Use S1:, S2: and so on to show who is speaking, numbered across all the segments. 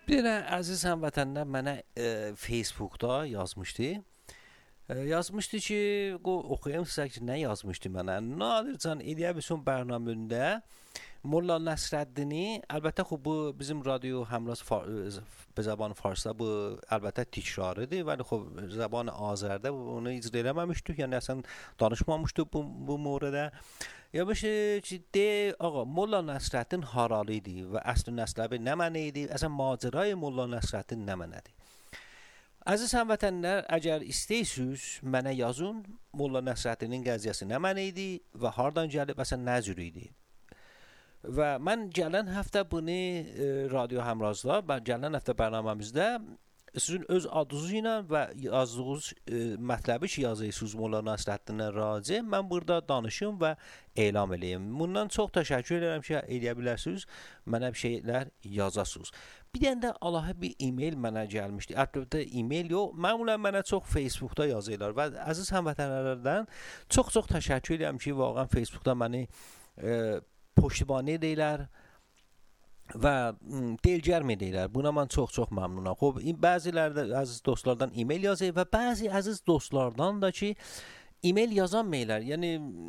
S1: Bir dənə əziz həmvətənlər mənə Facebookda yazmışdı. Yazmışdı ki, oxuyum sizə ki, nə yazmışdı mənə. Nadircan Eliyəbisun bərnaməsində Molla Nəsrəddini, əlbəttə xub bu bizim radyo Həmraz به زبان فارسی bu əlbəttə tikrarıdır, ولی خب زبان Azərdə onu icra eləməmişdik, yəni əslən danışmamışdıq bu mövzuda. Ya başı ki, de ağa Molla Nəsrəddin haralı idi və əsl nəsəbi nə mənə idi? Əslən macəray Molla Nəsrəddin nə mənədir? Əziz həmvətənlər, əgər istəyirsiniz mənə yazın, Molla Nəsrəddinin qəziyyəsi nə mənə idi və hardan gəlib, əslən nə cür idi? Və mən gələn həftə bunu radyo Həmrazda, gələn həftə bərnaməmizdə sizin öz adınız ilə və yazdığınız mətləbi ki, yazırsınız Molla Nəsrəddinə raci, mən burada danışım və elan eləyim. Bundan çox təşəkkür edirəm ki, eləyə bilərsiniz, mənə bir şeylər yazasınız. Bir dənə də Allah'a bir e-mail mənə gəlmişdi. Əlbəttə e-mail yox, məmulən mənə çox Facebookda yazırlar və əziz həmvətənlərdən çox təşəkkür edirəm ki, vaqəən Facebookda məni پشتیبانی deyirlər və dilgərm edirlər. Buna mən çox məmnunam. Xoş, bəziləri də əziz dostlardan e-mail yazır və bəzi əziz dostlardan da ki e-mail yazanmayırlar. Yəni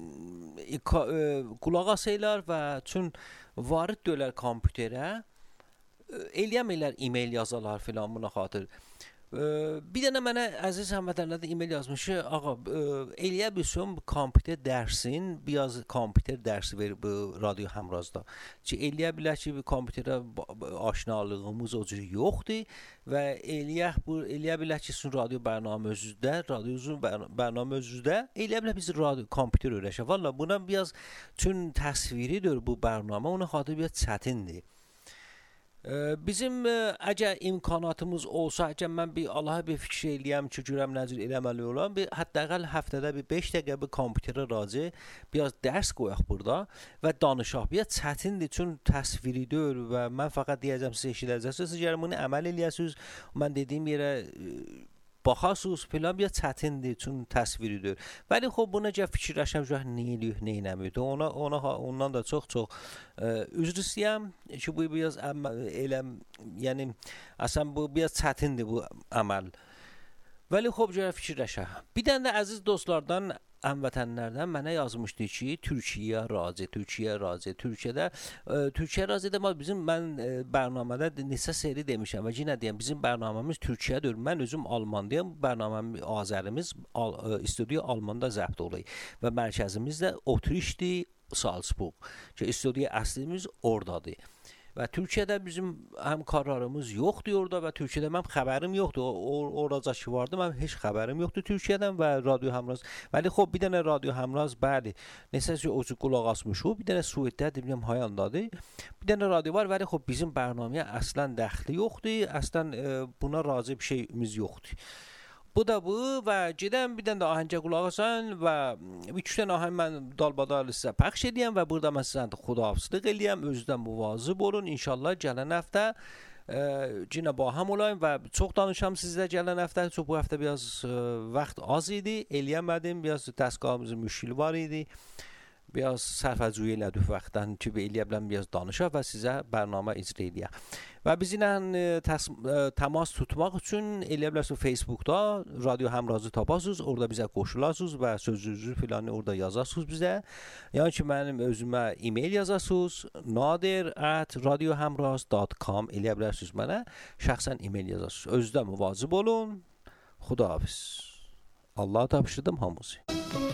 S1: qulaq asırlar və çün varid deyirlər kompüterə eləyəmirlər e-mail yazalar filan buna xatir. Bir dənə mənə əziz həmvətənlər də e-mail yazmış ki, ağa eləyə bilsəm kompüter dərsin, biraz kompüter dərsi verir bu radyo Həmrazda. Ki eləyə bilər ki, kompüterə aşinalığımız o cür yoxdur və eləyə bilər ki, sizin radyo bərnaməmizdə, radyonuzun bərnaməmizdə eləyə bilər biz radyo kompüter öyrəşək. Valla buna biraz çün təsviridir bu bərnamə, ona xatir biraz çətindir. Bizim əgər imkanatımız olsa, əgər mən bir Allah'a bir fikir eləyəm ki, görəm necə eləməli olam, bir hətta həftədə bir 5 dəqiqə bir kompüterə raci biraz dərs qoyaq burada və danışaq. Biraz çətindir çünki təsviridir və mən fəqət deyəcəm sizə eşidəcəksiniz. Əgər bunu əməl eləyəsiniz, mən dediyim yerə baxasınız filan biraz çətindir çünki təsviridir. Vəli xub buna gəl fikirləşəm nə eləyir, nə eləmir. Ondan da çox üzr istəyirəm ki, bu biraz yəni əslən bu biraz çətindir bu əməl. Vəli xub gəl fikirləşək. Bir dənə də əziz dostlardan həmvətənlərdən mənə yazmışdı ki, Türkiyə raci. Türkiyədə mən bərnamədə neçə seri demişəm və yenə deyəm, bizim bərnaməmiz Türkiyədir. Mən özüm Almandayam, bərnaməmiz Azərimiz studiya Almanda zəbt olub və mərkəzimiz də Otrişdir, Salzburg. Ki studiya əslimiz oradadır. Və Türkiyədə bizim həmkarlarımız yoxdur orada və Türkiyədə mənim xəbərim yoxdur. Oradakı vardı, mənim heç xəbərim yoxdur Türkiyədən və radyo Həmraz. Vəli xub bir dənə radyo Həmraz, bəli, neçəsə o qulaq asmışıq. Bir dənə Sueddə deyirəm Hayandadır. Bir dənə radio var, vəli xub bizim bərnaməyə əslən dəxli yoxdur. Əslən buna razı bir şeyimiz yoxdur. Bu da bu və gedəm bir dənə də ahəngə qulaq asan və 2 dənə ahəng mən dalbadal sizə pəxş edəyəm və burada mən sizə xudahafizlik eləyəm. Özünüzdən müvazib olun. İnşallah gələn həftə yenə ba ham olayım və çox danışam sizlə gələn həftə. Çox bu həftə biraz vaxt az idi. Eləyəmədim. Biraz dəstgahımızın müşkili var idi. Biraz sərfəcuyi elədik vaxtdan ki, eləyə biləm biraz danışaq və sizə bərnamə icra edək. Və bizlə təmas tutmaq üçün eləyə bilərsiniz Facebookda Radio Həmrazı tapasınız, orada bizə qoşulasınız və sözünüzü filan orada yazasınız bizə. Yəni ki, mənim özümə e-mail yazasınız, nadir@radiohamraz.com eləyə bilərsiniz mənə, şəxsən e-mail yazasınız. Özünüzdə müvazib olun. Xudahafiz. Allah tapşırdım hamınızı.